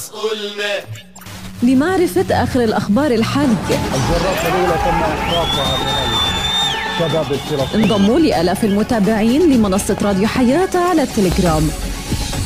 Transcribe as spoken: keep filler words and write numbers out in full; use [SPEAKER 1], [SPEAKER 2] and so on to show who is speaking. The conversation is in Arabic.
[SPEAKER 1] مسؤولنا.
[SPEAKER 2] لمعرفة آخر الأخبار الحالية
[SPEAKER 3] الجرات الأولى تم إحراقها من الشباب الفلسطيني.
[SPEAKER 2] انضموا لآلاف المتابعين لمنصة راديو حياة على التليجرام.